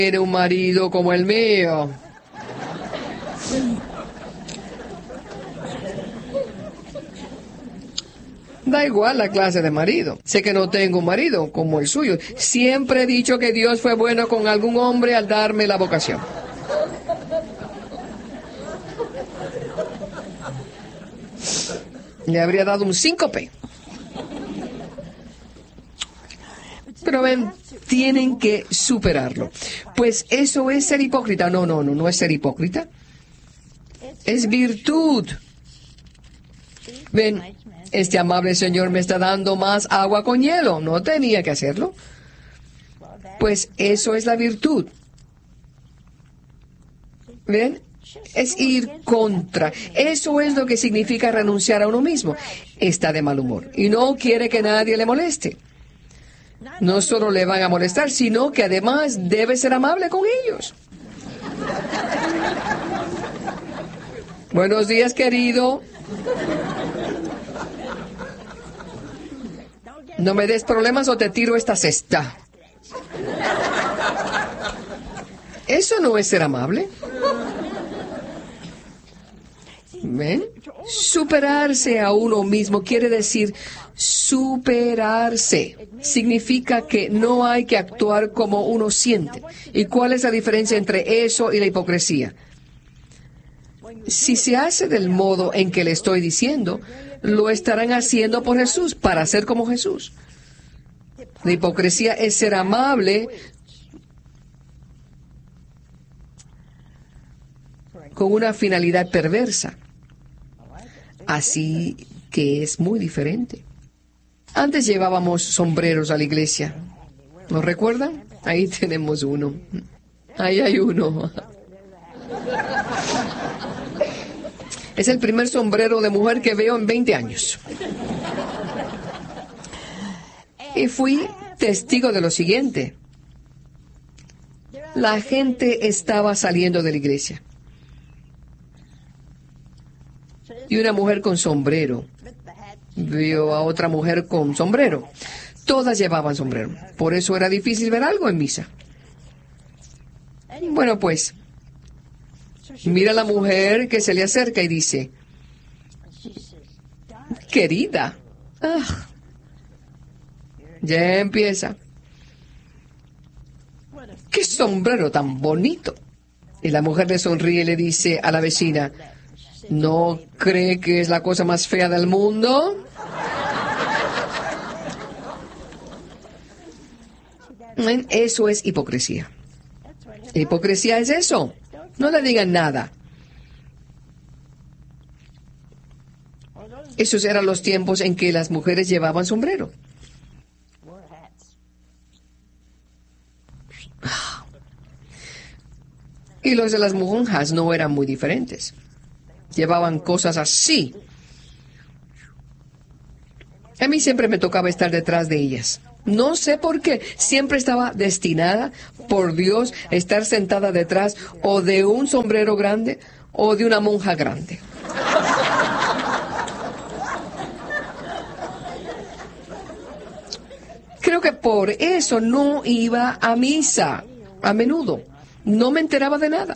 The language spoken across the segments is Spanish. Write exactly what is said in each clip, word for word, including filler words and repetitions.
tiene un marido como el mío. Da igual la clase de marido. Sé que no tengo un marido como el suyo. Siempre he dicho que Dios fue bueno con algún hombre al darme la vocación. Le habría dado un síncope. Pero ven, tienen que superarlo. Pues eso es ser hipócrita. No, no, no, no es ser hipócrita. Es virtud. Ven, este amable Señor me está dando más agua con hielo. No tenía que hacerlo. Pues eso es la virtud. ¿Ven? Es ir contra. Eso es lo que significa renunciar a uno mismo. Está de mal humor y no quiere que nadie le moleste. No solo le van a molestar, sino que además debe ser amable con ellos. Buenos días, querido. No me des problemas o te tiro esta cesta. Eso no es ser amable. ¿Ven? Superarse a uno mismo quiere decir superarse. Significa que no hay que actuar como uno siente. ¿Y cuál es la diferencia entre eso y la hipocresía? Si se hace del modo en que le estoy diciendo, lo estarán haciendo por Jesús, para ser como Jesús. La hipocresía es ser amable con una finalidad perversa. Así que es muy diferente. Antes llevábamos sombreros a la iglesia. ¿Lo recuerdan? Ahí tenemos uno. Ahí hay uno. Es el primer sombrero de mujer que veo en veinte años. Y fui testigo de lo siguiente. La gente estaba saliendo de la iglesia. Y una mujer con sombrero vio a otra mujer con sombrero. Todas llevaban sombrero. Por eso era difícil ver algo en misa. Bueno, pues, mira a la mujer que se le acerca y dice, querida, ah, ya empieza. ¡Qué sombrero tan bonito! Y la mujer le sonríe y le dice a la vecina, ¿no cree que es la cosa más fea del mundo? Eso es hipocresía. Hipocresía es eso. No le digan nada. Esos eran los tiempos en que las mujeres llevaban sombrero. Y los de las monjas no eran muy diferentes. Llevaban cosas así. A mí siempre me tocaba estar detrás de ellas. No sé por qué. Siempre estaba destinada por Dios a estar sentada detrás o de un sombrero grande o de una monja grande. Creo que por eso no iba a misa a menudo. No me enteraba de nada.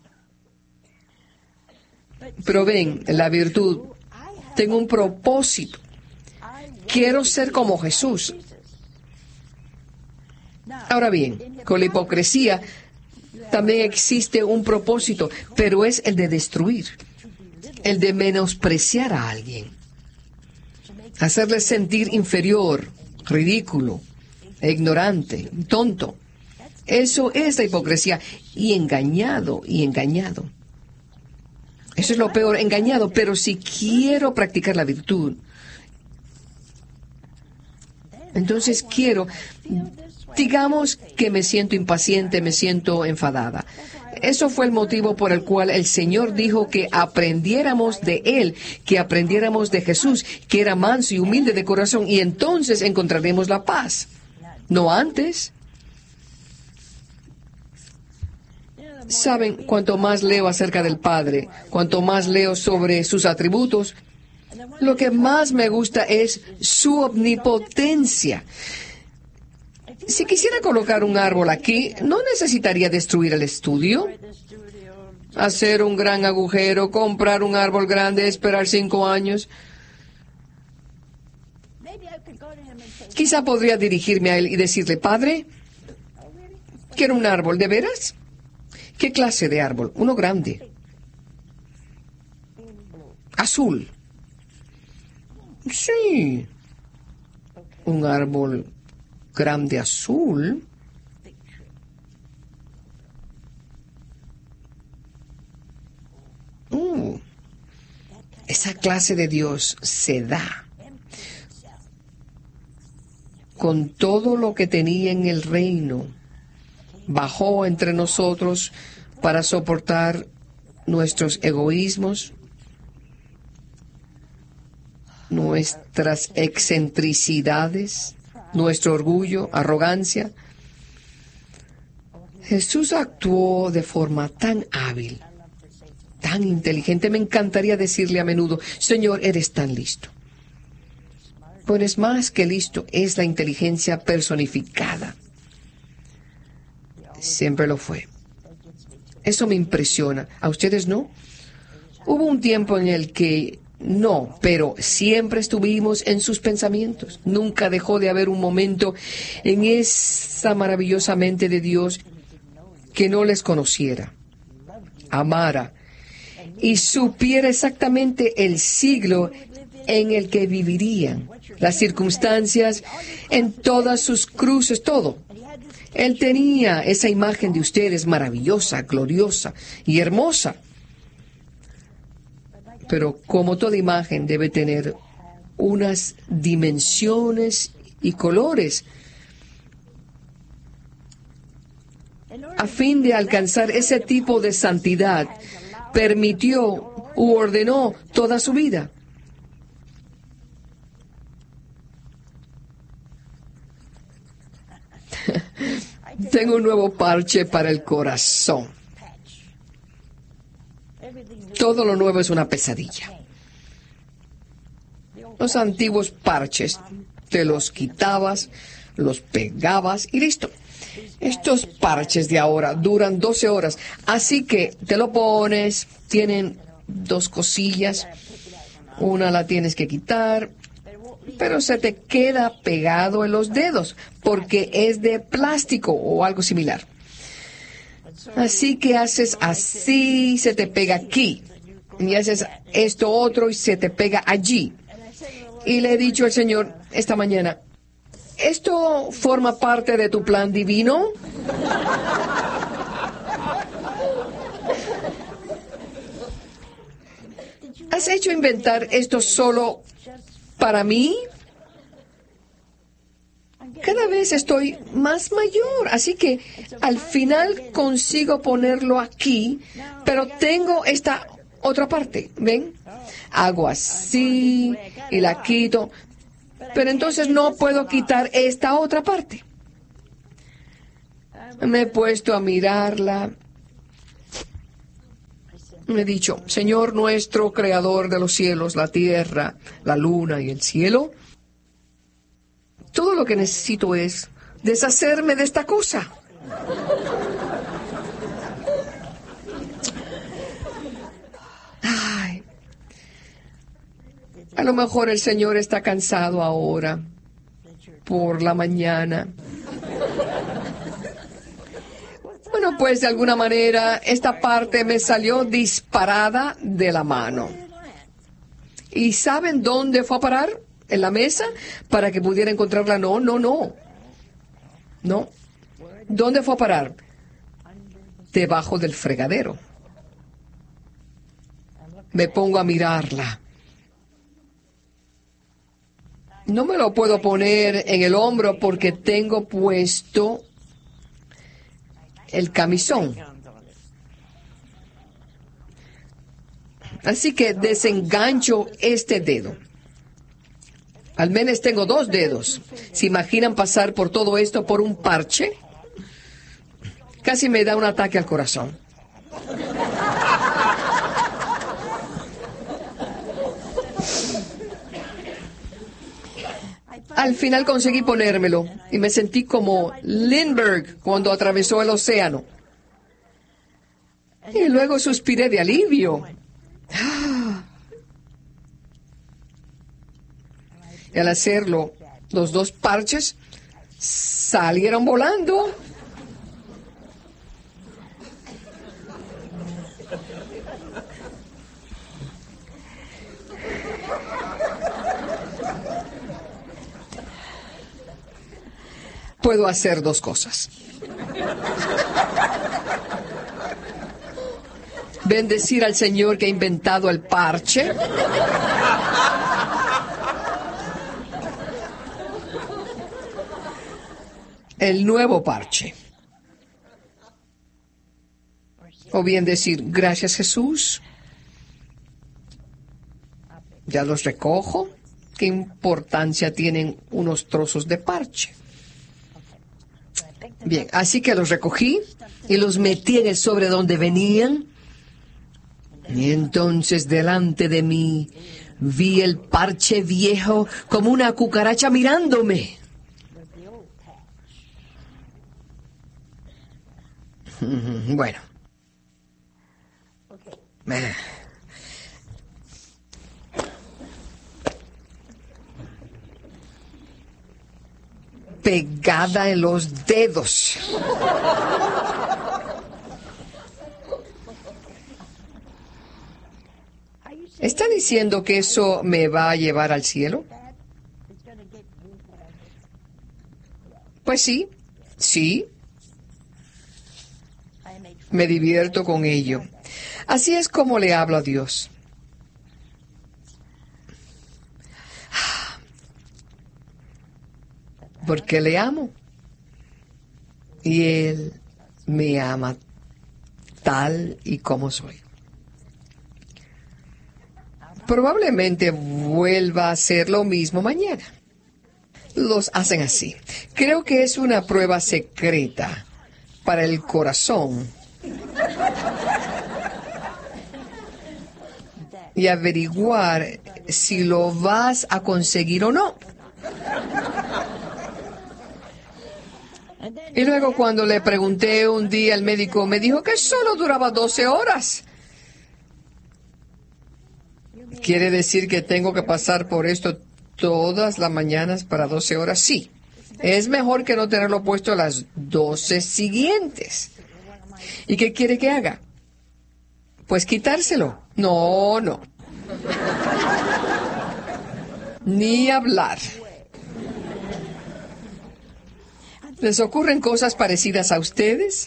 Pero ven, la virtud, tengo un propósito. Quiero ser como Jesús. Ahora bien, con la hipocresía también existe un propósito, pero es el de destruir, el de menospreciar a alguien, hacerle sentir inferior, ridículo, ignorante, tonto. Eso es la hipocresía, y engañado, y engañado. Eso es lo peor, engañado. Pero si quiero practicar la virtud, entonces quiero, digamos que me siento impaciente, me siento enfadada. Eso fue el motivo por el cual el Señor dijo que aprendiéramos de Él, que aprendiéramos de Jesús, que era manso y humilde de corazón, y entonces encontraremos la paz. No antes. Saben, cuanto más leo acerca del Padre, cuanto más leo sobre sus atributos, lo que más me gusta es su omnipotencia. Si quisiera colocar un árbol aquí, no necesitaría destruir el estudio, hacer un gran agujero, comprar un árbol grande, esperar cinco años. Quizá podría dirigirme a él y decirle, Padre, quiero un árbol, ¿de veras? ¿Qué clase de árbol? Uno grande. Azul. Sí. Un árbol grande azul. Uh, esa clase de Dios se da con todo lo que tenía en el reino. Bajó entre nosotros para soportar nuestros egoísmos, nuestras excentricidades, nuestro orgullo, arrogancia. Jesús actuó de forma tan hábil, tan inteligente. Me encantaría decirle a menudo, Señor, eres tan listo. Pues es más que listo, es la inteligencia personificada. Siempre lo fue. Eso me impresiona. ¿A ustedes no? Hubo un tiempo en el que no, pero siempre estuvimos en sus pensamientos. Nunca dejó de haber un momento en esa maravillosa mente de Dios que no les conociera, amara y supiera exactamente el siglo en el que vivirían, las circunstancias, en todas sus cruces, todo. Él tenía esa imagen de ustedes maravillosa, gloriosa y hermosa. Pero como toda imagen debe tener unas dimensiones y colores. A fin de alcanzar ese tipo de santidad, permitió u ordenó toda su vida. Tengo un nuevo parche para el corazón. Todo lo nuevo es una pesadilla. Los antiguos parches, te los quitabas, los pegabas y listo. Estos parches de ahora duran doce horas, así que te lo pones, tienen dos cosillas, una la tienes que quitar, pero se te queda pegado en los dedos, porque es de plástico o algo similar. Así que haces así, se te pega aquí, y haces esto otro y se te pega allí. Y le he dicho al Señor esta mañana, ¿esto forma parte de tu plan divino? ¿Has hecho inventar esto solo para mí? Cada vez estoy más mayor, así que al final consigo ponerlo aquí, pero tengo esta otra parte, ¿ven? Hago así y la quito, pero entonces no puedo quitar esta otra parte. Me he puesto a mirarla. Me he dicho, Señor nuestro, creador de los cielos, la tierra, la luna y el cielo, todo lo que necesito es deshacerme de esta cosa. Ay, a lo mejor el Señor está cansado ahora, por la mañana. Bueno, pues de alguna manera esta parte me salió disparada de la mano. ¿Y saben dónde fue a parar? ¿En la mesa? Para que pudiera encontrarla. No, no, no. No. ¿Dónde fue a parar? Debajo del fregadero. Me pongo a mirarla. No me lo puedo poner en el hombro porque tengo puesto el camisón. Así que desengancho este dedo. Al menos tengo dos dedos. ¿Se imaginan pasar por todo esto por un parche? Casi me da un ataque al corazón. Al final conseguí ponérmelo y me sentí como Lindbergh cuando atravesó el océano. Y luego suspiré de alivio. Y al hacerlo, los dos parches salieron volando. Puedo hacer dos cosas. Bendecir al Señor que ha inventado el parche. El nuevo parche. O bien decir, gracias Jesús. Ya los recojo. ¿Qué importancia tienen unos trozos de parche? Bien, así que los recogí y los metí en el sobre donde venían. Y entonces delante de mí vi el parche viejo como una cucaracha mirándome. Bueno. Pegada en los dedos. ¿Está diciendo que eso me va a llevar al cielo? Pues sí, sí. Me divierto con ello. Así es como le hablo a Dios. Porque le amo. Y Él me ama tal y como soy. Probablemente vuelva a hacer lo mismo mañana. Los hacen así. Creo que es una prueba secreta para el corazón. Y averiguar si lo vas a conseguir o no. Y luego cuando le pregunté un día al médico, me dijo que solo duraba doce horas. ¿Quiere decir que tengo que pasar por esto todas las mañanas para doce horas? Sí. Es mejor que no tenerlo puesto las doce siguientes. ¿Y qué quiere que haga? Pues quitárselo. No, no. Ni hablar. ¿Les ocurren cosas parecidas a ustedes?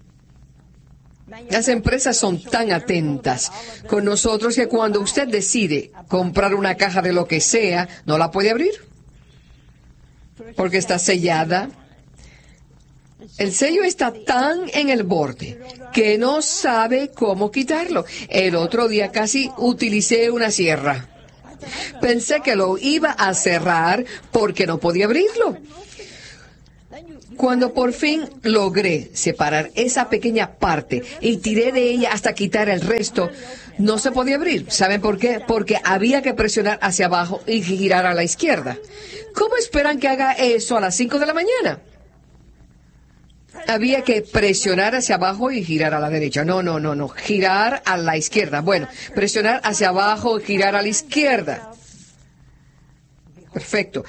Las empresas son tan atentas con nosotros que cuando usted decide comprar una caja de lo que sea, no la puede abrir. Porque está sellada. El sello está tan en el borde que no sabe cómo quitarlo. El otro día casi utilicé una sierra. Pensé que lo iba a cerrar porque no podía abrirlo. Cuando por fin logré separar esa pequeña parte y tiré de ella hasta quitar el resto, no se podía abrir. ¿Saben por qué? Porque había que presionar hacia abajo y girar a la izquierda. ¿Cómo esperan que haga eso a las cinco de la mañana? Había que presionar hacia abajo y girar a la derecha. No, no, no, no. Girar a la izquierda. Bueno, presionar hacia abajo y girar a la izquierda. Perfecto.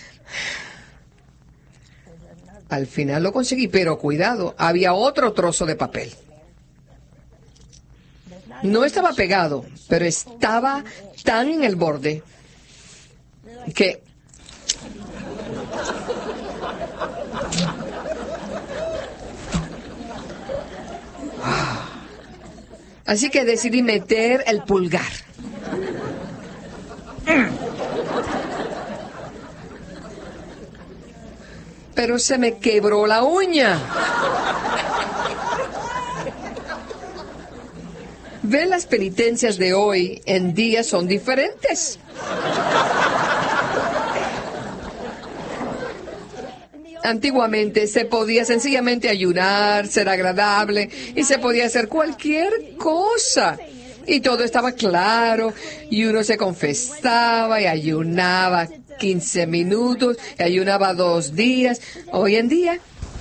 Al final lo conseguí, pero cuidado, había otro trozo de papel. No estaba pegado, pero estaba tan en el borde que... Así que decidí meter el pulgar. Pero se me quebró la uña. ¿Ven? Las penitencias de hoy en día son diferentes. Antiguamente se podía sencillamente ayunar, ser agradable, y se podía hacer cualquier cosa. Y todo estaba claro, y uno se confesaba y ayunaba quince minutos, y ayunaba dos días. Hoy en día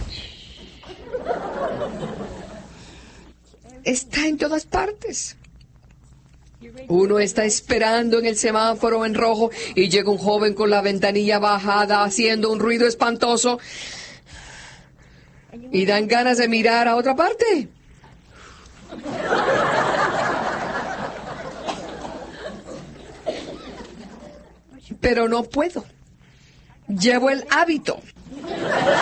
está en todas partes. Uno está esperando en el semáforo en rojo y llega un joven con la ventanilla bajada haciendo un ruido espantoso y dan ganas de mirar a otra parte. Pero no puedo. Llevo el hábito.